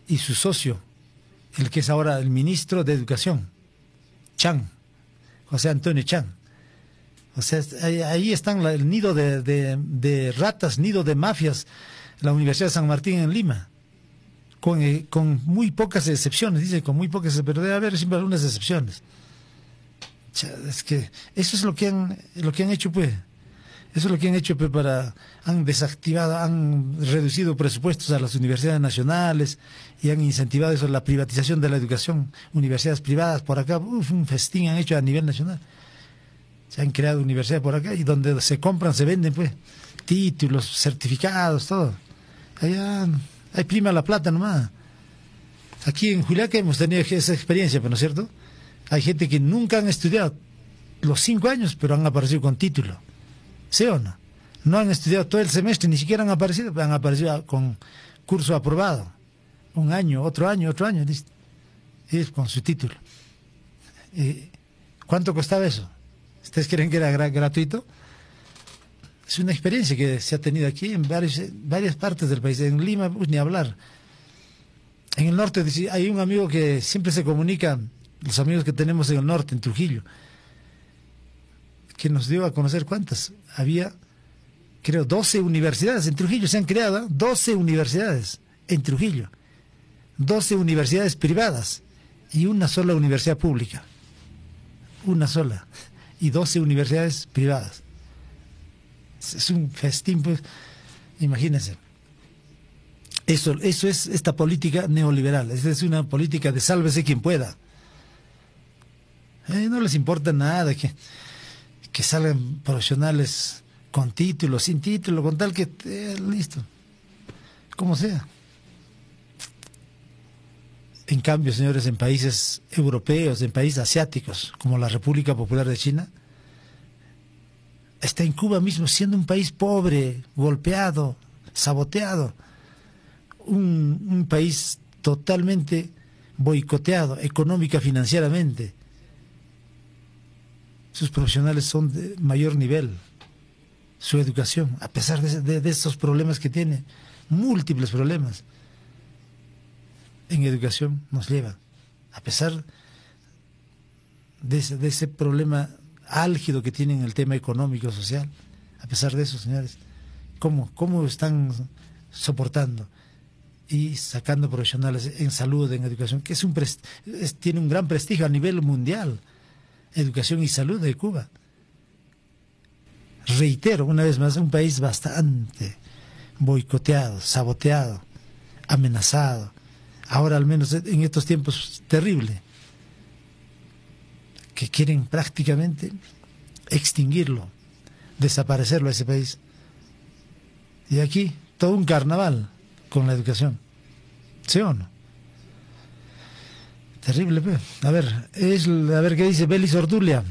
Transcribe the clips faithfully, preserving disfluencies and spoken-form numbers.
y su socio, el que es ahora el ministro de Educación, Chan, José Antonio Chan. O sea, ahí, ahí están la, el nido de, de, de ratas, nido de mafias, la Universidad de San Martín en Lima, con, eh, con muy pocas excepciones, dice, con muy pocas, pero debe haber siempre algunas excepciones. Es que eso es lo que han, lo que han hecho, pues. Eso es lo que han hecho, pues, para, han desactivado, han reducido presupuestos a las universidades nacionales y han incentivado eso, la privatización de la educación, universidades privadas por acá, uf, un festín han hecho a nivel nacional. Se han creado universidades por acá y donde se compran, se venden, pues, títulos, certificados, todo. Allá, ahí prima la plata nomás. Aquí en Juliaca hemos tenido esa experiencia, ¿no es cierto? Hay gente que nunca han estudiado los cinco años, pero han aparecido con título. ¿Sí o no? No han estudiado todo el semestre, ni siquiera han aparecido, pero han aparecido con curso aprobado. Un año, otro año, otro año, listo. Y con su título. ¿Y cuánto costaba eso? ¿Ustedes creen que era gra gratuito? Es una experiencia que se ha tenido aquí en varios, varias partes del país. En Lima, pues, ni hablar. En el norte hay un amigo que siempre se comunica, los amigos que tenemos en el norte, en Trujillo, que nos dio a conocer cuántas. Había, creo, doce universidades en Trujillo, se han creado, ¿eh? doce universidades en Trujillo, doce universidades privadas y una sola universidad pública, una sola, y doce universidades privadas. Es un festín, pues, imagínense. Eso, eso es esta política neoliberal, esta es una política de sálvese quien pueda. Eh, no les importa nada que... que salgan profesionales con título, sin título, con tal que eh, listo, como sea. En cambio, señores, en países europeos, en países asiáticos, como la República Popular de China, está en Cuba mismo, siendo un país pobre, golpeado, saboteado, un, un país totalmente boicoteado, económica, financieramente. Sus profesionales son de mayor nivel, su educación, a pesar de, de, de estos problemas que tiene, múltiples problemas en educación nos lleva, a pesar de ese, de ese problema álgido que tienen en el tema económico, social, a pesar de eso, señores, ¿cómo, cómo están soportando y sacando profesionales en salud, en educación, que es un es, tiene un gran prestigio a nivel mundial? Educación y salud de Cuba. Reitero una vez más, un país bastante boicoteado, saboteado, amenazado. Ahora, al menos en estos tiempos, terrible, que quieren prácticamente extinguirlo, desaparecerlo a ese país. Y aquí todo un carnaval con la educación. ¿Sí o no? Terrible, pues. A ver, es, a ver qué dice Belis Ordulia.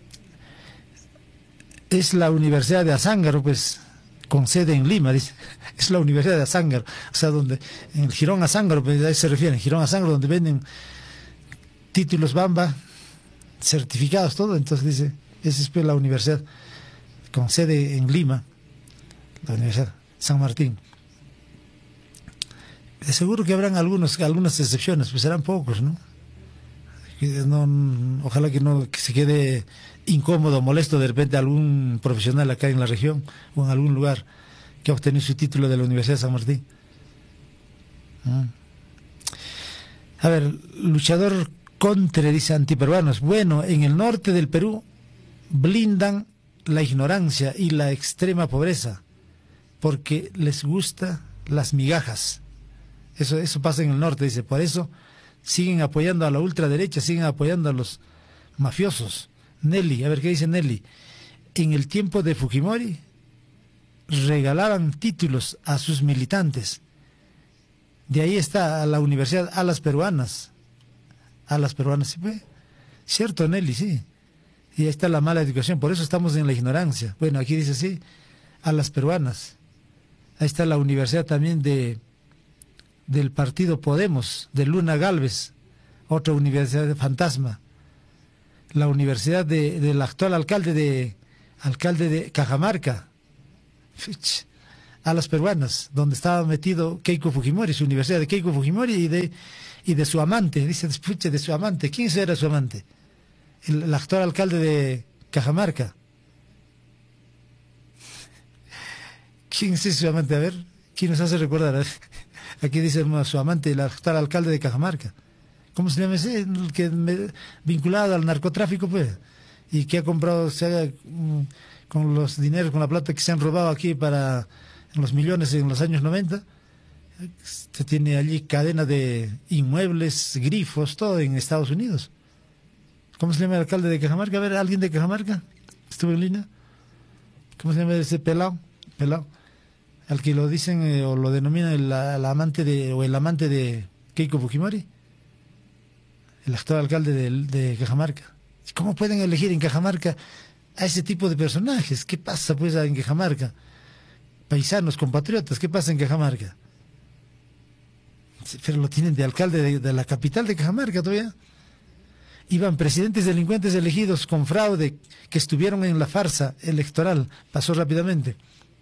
Es la Universidad de Azángaro, pues, con sede en Lima, dice. Es la Universidad de Azángaro. O sea, donde, en el Girón Azángaro, pues, a eso se refieren, Girón Azángaro, donde venden títulos Bamba, certificados, todo. Entonces dice, esa es pues la universidad con sede en Lima, la Universidad San Martín. De seguro que habrán algunos, algunas excepciones, pues serán pocos, ¿no? No, ojalá que no que se quede incómodo, molesto de repente algún profesional acá en la región o en algún lugar que ha obtenido su título de la Universidad de San Martín. ¿Ah? A ver, luchador Contre dice antiperuanos. Bueno, en el norte del Perú blindan la ignorancia y la extrema pobreza porque les gusta las migajas. Eso, eso pasa en el norte, dice, por eso siguen apoyando a la ultraderecha, siguen apoyando a los mafiosos. Nelly, a ver qué dice Nelly. En el tiempo de Fujimori regalaban títulos a sus militantes. De ahí está la Universidad Alas Peruanas. Alas Peruanas, ¿sí ve? Cierto, Nelly, sí. Y ahí está la mala educación, por eso estamos en la ignorancia. Bueno, aquí dice sí, Alas Peruanas. Ahí está la universidad también de del partido Podemos, de Luna Galvez, otra universidad de fantasma. La universidad de, del actual alcalde de alcalde de Cajamarca. a las peruanas, donde estaba metido Keiko Fujimori, su universidad de Keiko Fujimori y de, y de su amante, dice, escuche, de su amante. ¿Quién era su amante? El, el actual alcalde de Cajamarca. ¿Quién es su amante? A ver, ¿quién nos hace recordar? Aquí dice su amante, el actual alcalde de Cajamarca. ¿Cómo se llama ese? El que me, vinculado al narcotráfico, pues, y que ha comprado, se haga, con los dineros, con la plata que se han robado aquí para en los millones en los años noventa. Se tiene allí cadena de inmuebles, grifos, todo en Estados Unidos. ¿Cómo se llama el alcalde de Cajamarca? A ver, ¿alguien de Cajamarca? ¿Estuvo en línea? ¿Cómo se llama ese pelado? Pelado. Al que lo dicen eh, o lo denominan el, el amante de, o el amante de Keiko Fujimori. El actual alcalde de, de Cajamarca. ¿Cómo pueden elegir en Cajamarca a ese tipo de personajes? ¿Qué pasa pues en Cajamarca? Paisanos, compatriotas, ¿qué pasa en Cajamarca? Pero lo tienen de alcalde de, de la capital de Cajamarca todavía. Iban presidentes delincuentes elegidos con fraude que estuvieron en la farsa electoral. Pasó rápidamente.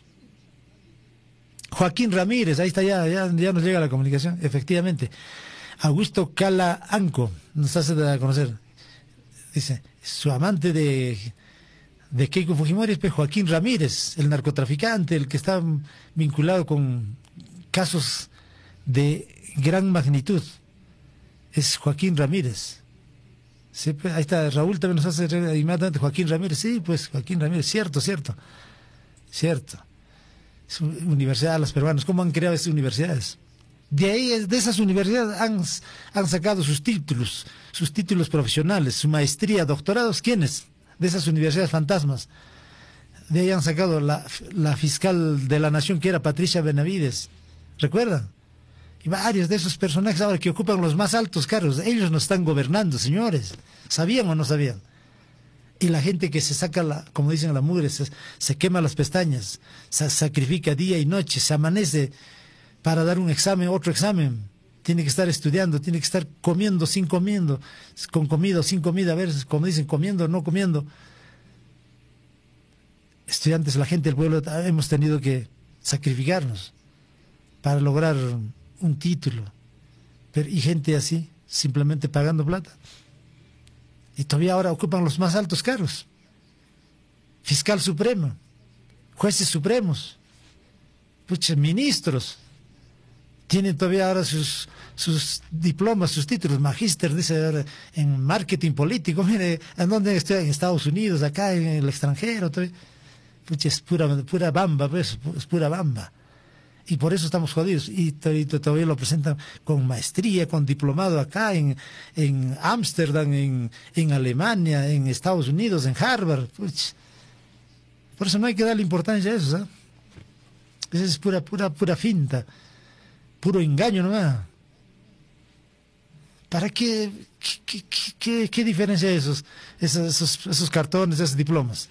Joaquín Ramírez, ahí está, ya, ya, ya nos llega la comunicación, efectivamente. Augusto Cala Anco, nos hace de conocer. Dice, su amante de, de Keiko Fujimori es Joaquín Ramírez, el narcotraficante, el que está vinculado con casos de gran magnitud. Es Joaquín Ramírez. Sí, pues, ahí está, Raúl también nos hace inmediatamente Joaquín Ramírez. Sí, pues Joaquín Ramírez, cierto, cierto, cierto. Es universidad de los peruanos. ¿Cómo han creado estas universidades? De ahí, de esas universidades han, han sacado sus títulos, sus títulos profesionales, su maestría, doctorados. ¿Quiénes? De esas universidades fantasmas. De ahí han sacado la, la fiscal de la nación, que era Patricia Benavides. ¿Recuerdan? Y varios de esos personajes ahora que ocupan los más altos cargos, ellos nos están gobernando, señores. ¿Sabían o no sabían? Y la gente que se saca, la, como dicen la mugre, se, se quema las pestañas, se sacrifica día y noche, se amanece para dar un examen, otro examen. Tiene que estar estudiando, tiene que estar comiendo, sin comiendo, con comida o sin comida, a ver, como dicen, comiendo o no comiendo. Estudiantes, la gente del pueblo, hemos tenido que sacrificarnos para lograr un título. Pero, y gente así, simplemente pagando plata. Y todavía ahora ocupan los más altos cargos. Fiscal supremo, jueces supremos, pucha, ministros. Tienen todavía ahora sus, sus diplomas, sus títulos, magíster, dice ahora, en marketing político. Mire, ¿en dónde estoy? En Estados Unidos, acá en el extranjero. Todavía. Pucha, es pura, pura bamba, pues, es pura bamba. Y por eso estamos jodidos. Y todavía lo presentan con maestría, con diplomado acá en en Ámsterdam, en, en Alemania, en Estados Unidos, en Harvard. Puch. Por eso no hay que darle importancia a eso, ¿sabes? Esa es pura, pura, pura finta, puro engaño nomás. ¿Para qué? ¿Qué, qué, qué, qué diferencia hay esos, esos, esos, esos cartones, esos diplomas?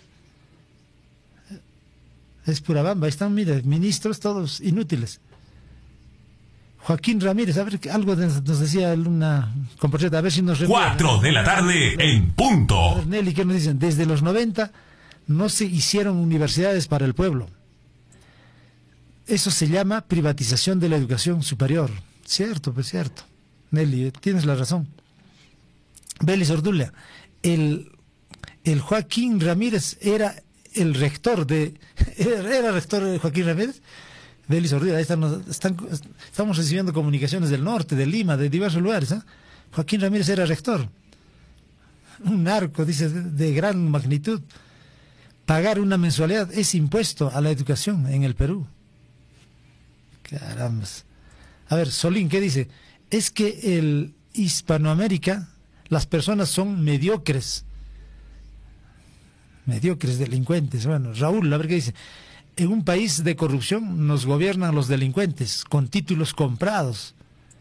Es pura bamba. Ahí están, mire, ministros todos inútiles. Joaquín Ramírez, a ver, algo nos decía una compatriota, a ver si nos recuerda. Cuatro de la tarde en punto. A ver, Nelly, ¿qué nos dicen? Desde los noventa no se hicieron universidades para el pueblo. Eso se llama privatización de la educación superior. Cierto, pues cierto. Nelly, tienes la razón. Belis Ordulia, el, el Joaquín Ramírez era el rector de... ¿Era, era rector de Joaquín Ramírez? Belis Ordulia, ahí están, están, estamos recibiendo comunicaciones del norte, de Lima, de diversos lugares. ¿eh? Joaquín Ramírez era rector. Un narco, dice, de, de gran magnitud. Pagar una mensualidad es impuesto a la educación en el Perú. Caramba. A ver, Solín, ¿qué dice? Es que en Hispanoamérica las personas son mediocres. Mediocres, delincuentes. Bueno, Raúl, a ver qué dice. En un país de corrupción nos gobiernan los delincuentes con títulos comprados.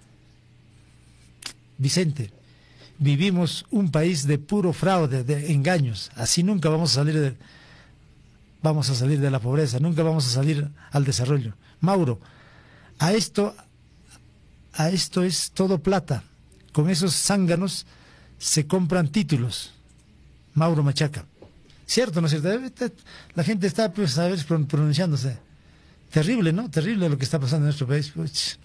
Vicente, vivimos un país de puro fraude, de engaños. Así nunca vamos a salir de, vamos a salir de la pobreza, nunca vamos a salir al desarrollo. Mauro, a esto, a esto es todo plata. Con esos zánganos se compran títulos. Mauro Machaca. Cierto, ¿no es cierto? La gente está, pues, a ver, pronunciándose. Terrible, ¿no? Terrible lo que está pasando en nuestro país. Pues,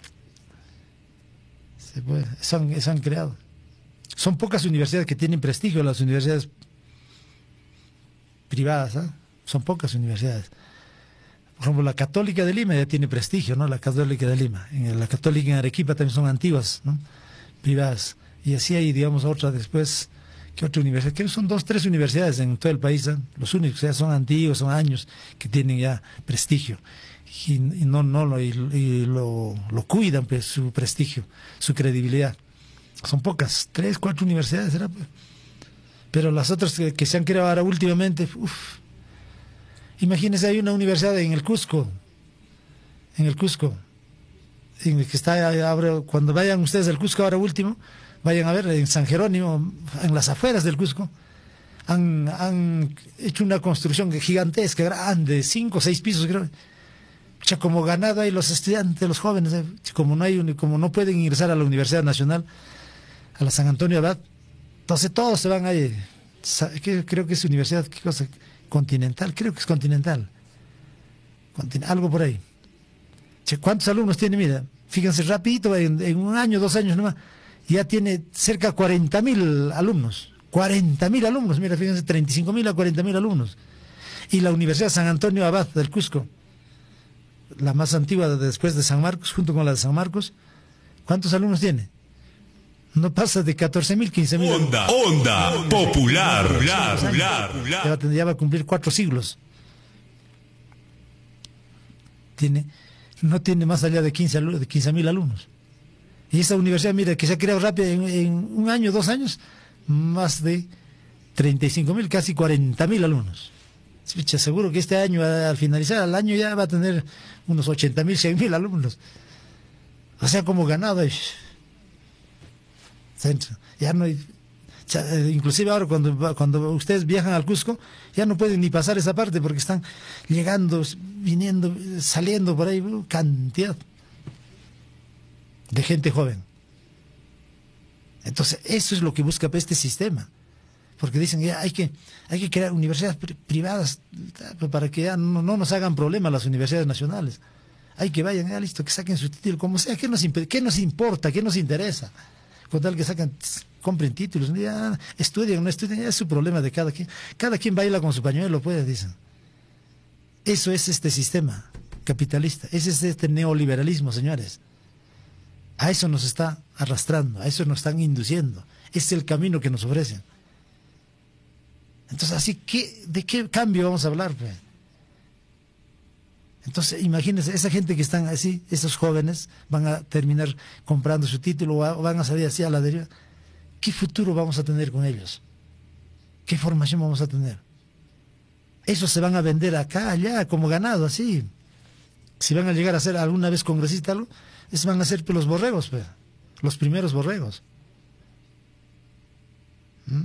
se puede, se, han, se han creado. Son pocas universidades que tienen prestigio, las universidades privadas, ¿eh? Son pocas universidades. Por ejemplo, la Católica de Lima ya tiene prestigio, ¿no? La Católica de Lima. En la Católica en Arequipa también son antiguas, ¿no? Privadas. Y así hay, digamos, otra después. ¿Qué otra universidad? Que son dos, tres universidades en todo el país, ¿eh? Los únicos, o sea, son antiguos, son años que tienen ya prestigio. Y, y no, no lo, y, y lo, lo cuidan, pues, su prestigio, su credibilidad. Son pocas, tres, cuatro universidades, ¿será? Pero las otras que, que se han creado ahora últimamente, uff. Imagínense, hay una universidad en el Cusco, en el Cusco, en el que está ahora, cuando vayan ustedes al Cusco ahora último, vayan a ver en San Jerónimo, en las afueras del Cusco, han, han hecho una construcción gigantesca, grande, cinco o seis pisos, creo. Ya como ganado hay los estudiantes, los jóvenes, eh, como no hay, como no pueden ingresar a la Universidad Nacional, a la San Antonio Abad, entonces todos se van ahí. Creo que es universidad, ¿qué cosa? Continental, creo que es Continental. Continental, algo por ahí. ¿Cuántos alumnos tiene? Mira, fíjense, rapidito, en, en un año, dos años nomás, ya tiene cerca de cuarenta mil alumnos. cuarenta mil alumnos, mira, fíjense, treinta y cinco mil a cuarenta mil alumnos. Y la Universidad San Antonio Abad del Cusco, la más antigua después de San Marcos, junto con la de San Marcos, ¿cuántos alumnos tiene? No pasa de catorce mil, quince mil. Onda, onda, onda popular, popular, popular, popular. Ya, va, ya va a cumplir cuatro siglos. Tiene, no tiene más allá de quince mil alumnos. Y esa universidad, mira, que se ha creado rápido en, en un año, dos años, más de treinta y cinco mil, casi cuarenta mil alumnos. Seguro que este año, al finalizar el año, ya va a tener unos ochenta mil, cien mil alumnos. O sea, como ganado. Ya no hay, inclusive ahora cuando, cuando ustedes viajan al Cusco, ya no pueden ni pasar esa parte porque están llegando, viniendo, saliendo por ahí, uh, cantidad de gente joven. Entonces, eso es lo que busca este sistema. Porque dicen que ya hay que hay que crear universidades pri privadas para que ya no, no nos hagan problema las universidades nacionales. Hay que vayan, ya listo, que saquen su título, como sea. ¿Qué nos, qué nos importa? ¿Qué nos interesa? Con tal que sacan, compren títulos, ya, estudian, no estudian, ya es su problema de cada quien. Cada quien baila con su pañuelo, puede, dicen. Eso es este sistema capitalista, ese es este neoliberalismo, señores. A eso nos está arrastrando, a eso nos están induciendo. Ese es el camino que nos ofrecen. Entonces, así, ¿qué, ¿de qué cambio vamos a hablar, pues? Entonces, imagínense, esa gente que están así, esos jóvenes van a terminar comprando su título o van a salir así a la deriva. ¿Qué futuro vamos a tener con ellos? ¿Qué formación vamos a tener? Esos se van a vender acá, allá, como ganado, así. Si van a llegar a ser alguna vez congresistas, esos van a ser pues, los borregos, pues, los primeros borregos. ¿Mm?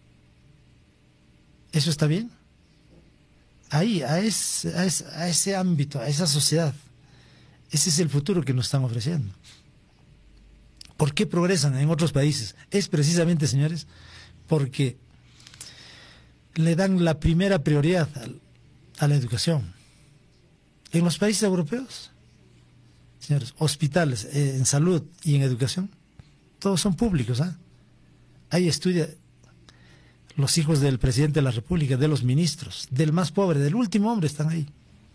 ¿Eso está bien? Ahí, a ese, a, ese, a ese ámbito, a esa sociedad, ese es el futuro que nos están ofreciendo. ¿Por qué progresan en otros países? Es precisamente, señores, porque le dan la primera prioridad a, a la educación. En los países europeos, señores, hospitales eh, en salud y en educación, todos son públicos. ¿eh? Ahí estudia los hijos del presidente de la República, de los ministros, del más pobre, del último hombre, están ahí.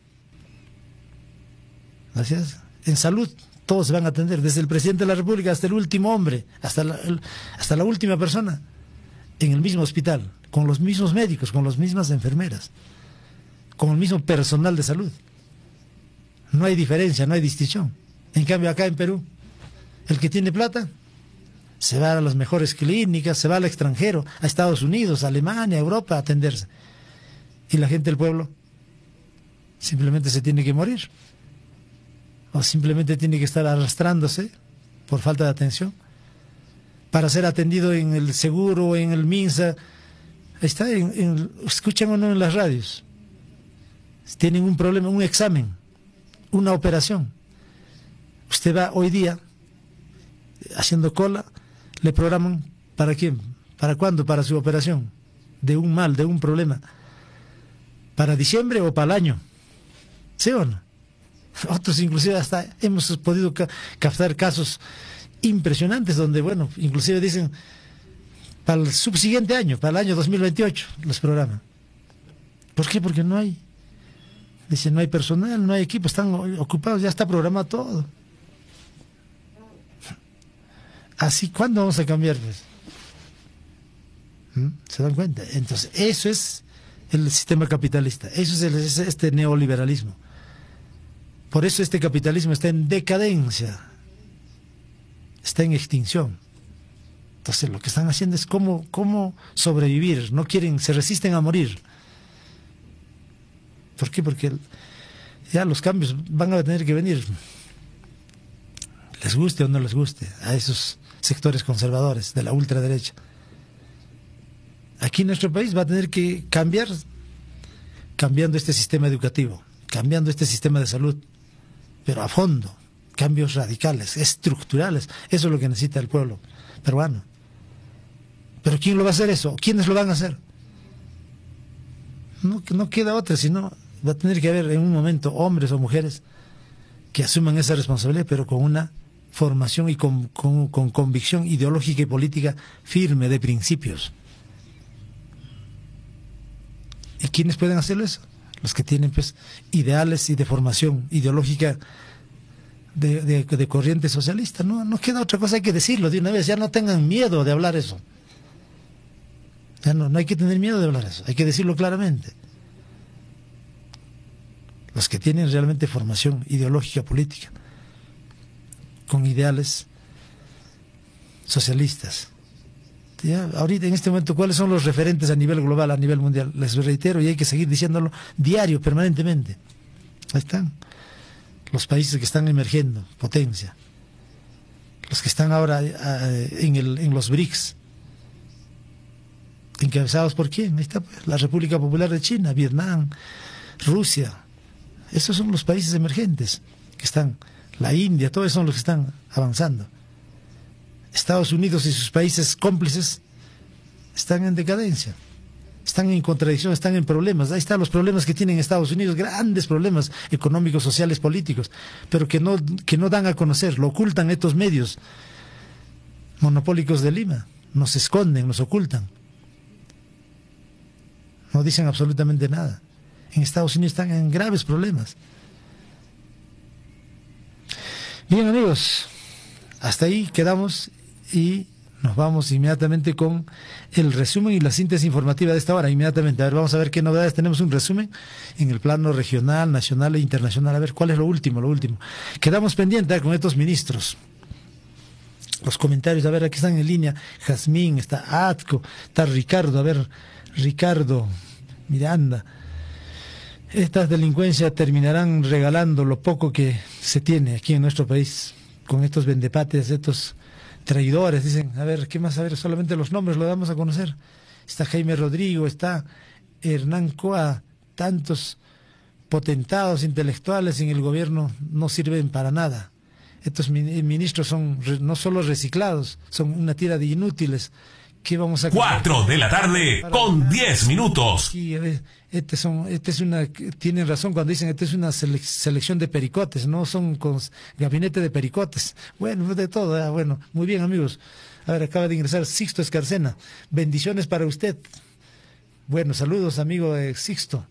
Gracias. En salud, todos se van a atender, desde el presidente de la República hasta el último hombre, hasta la, el, hasta la última persona, en el mismo hospital, con los mismos médicos, con las mismas enfermeras, con el mismo personal de salud. No hay diferencia, no hay distinción. En cambio, acá en Perú, el que tiene plata se va a las mejores clínicas, se va al extranjero, a Estados Unidos, a Alemania, a Europa, a atenderse. Y la gente del pueblo simplemente se tiene que morir. O simplemente tiene que estar arrastrándose por falta de atención para ser atendido en el seguro, en el MINSA. Está en, en, escuchan o no en las radios. Tienen un problema, un examen, una operación. Usted va hoy día haciendo cola, le programan ¿para quién? ¿Para cuándo? Para su operación de un mal, de un problema. ¿Para diciembre o para el año? ¿Sí o no? Otros inclusive hasta hemos podido ca captar casos impresionantes donde, bueno, inclusive dicen para el subsiguiente año, para el año dos mil veintiocho, los programan. ¿Por qué? Porque no hay, dicen, no hay personal, no hay equipo, están ocupados, ya está programado todo. Así, ¿cuándo vamos a cambiar, pues? ¿Mm? ¿Se dan cuenta? Entonces, eso es el sistema capitalista, eso es, el, es este neoliberalismo. Por eso este capitalismo está en decadencia, está en extinción. Entonces lo que están haciendo es cómo, cómo sobrevivir, no quieren, se resisten a morir. ¿Por qué? Porque ya los cambios van a tener que venir, les guste o no les guste, a esos sectores conservadores de la ultraderecha. Aquí en nuestro país va a tener que cambiar, cambiando este sistema educativo, cambiando este sistema de salud, pero a fondo, cambios radicales, estructurales. Eso es lo que necesita el pueblo peruano. Pero ¿quién lo va a hacer eso? ¿Quiénes lo van a hacer? No, no queda otra, sino va a tener que haber en un momento hombres o mujeres que asuman esa responsabilidad, pero con una formación y con, con, con convicción ideológica y política firme, de principios. ¿Y quiénes pueden hacerlo eso? Los que tienen, pues, ideales y de formación ideológica de, de, de corriente socialista. No, no queda otra cosa, hay que decirlo de una vez. Ya no tengan miedo de hablar eso. Ya no, no hay que tener miedo de hablar eso, hay que decirlo claramente. Los que tienen realmente formación ideológica política, con ideales socialistas. Ya, ahorita en este momento, ¿cuáles son los referentes a nivel global, a nivel mundial? Les reitero, y hay que seguir diciéndolo diario, permanentemente. Ahí están los países que están emergiendo, potencia. Los que están ahora uh, en, el, en los BRICS. ¿Encabezados por quién? Ahí está, pues, la República Popular de China, Vietnam, Rusia. Esos son los países emergentes que están, la India, todos son los que están avanzando. Estados Unidos y sus países cómplices están en decadencia, están en contradicción, están en problemas. Ahí están los problemas que tienen Estados Unidos, grandes problemas económicos, sociales, políticos, pero que no, que no dan a conocer, lo ocultan estos medios monopólicos de Lima, nos esconden, nos ocultan. No dicen absolutamente nada. En Estados Unidos están en graves problemas. Bien, amigos, hasta ahí quedamos y nos vamos inmediatamente con el resumen y la síntesis informativa de esta hora. Inmediatamente, a ver, vamos a ver qué novedades tenemos. Un resumen en el plano regional, nacional e internacional. A ver, ¿cuál es lo último? Lo último. Quedamos pendientes con estos ministros. Los comentarios, a ver, aquí están en línea. Jazmín, está Atco, está Ricardo, a ver, Ricardo Miranda. Estas delincuencias terminarán regalando lo poco que se tiene aquí en nuestro país con estos vendepates, estos traidores. Dicen, a ver, ¿qué más? A ver, solamente los nombres lo damos a conocer. Está Jaime Rodrigo, está Hernán Coa, tantos potentados intelectuales en el gobierno no sirven para nada. Estos ministros son no solo reciclados, son una tira de inútiles. ¿Qué vamos a Cuatro de la tarde con diez minutos. Sí, este son, este es una, tienen razón cuando dicen que este es una sele, selección de pericotes, no son con gabinete de pericotes. Bueno, de todo, ¿eh? Bueno, muy bien, amigos. A ver, acaba de ingresar Sixto Escarcena. Bendiciones para usted. Bueno, saludos, amigo de Sixto.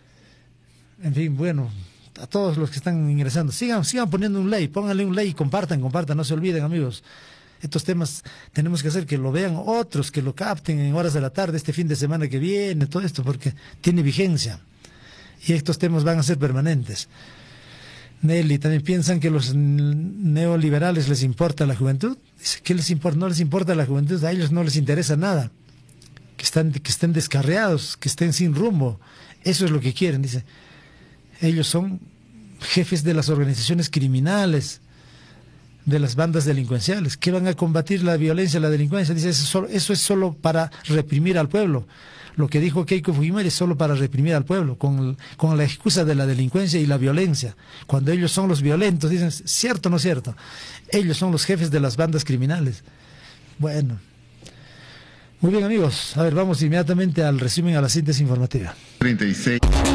En fin, bueno, a todos los que están ingresando, sigan, sigan poniendo un like, pónganle un like y compartan, compartan, no se olviden, amigos. Estos temas tenemos que hacer que lo vean otros, que lo capten en horas de la tarde, este fin de semana que viene, todo esto, porque tiene vigencia. Y estos temas van a ser permanentes. Nelly, ¿también piensan que los neoliberales les importa la juventud? Dice, ¿qué les importa? No les importa la juventud, a ellos no les interesa nada. Que, están, que estén descarriados, que estén sin rumbo. Eso es lo que quieren, dice. Ellos son jefes de las organizaciones criminales, de las bandas delincuenciales, que van a combatir la violencia, la delincuencia. Dice, eso es solo, eso es solo para reprimir al pueblo. Lo que dijo Keiko Fujimori es solo para reprimir al pueblo, con, con la excusa de la delincuencia y la violencia. Cuando ellos son los violentos, dicen, ¿cierto o no cierto? Ellos son los jefes de las bandas criminales. Bueno. Muy bien, amigos. A ver, vamos inmediatamente al resumen, a la síntesis informativa. treinta y seis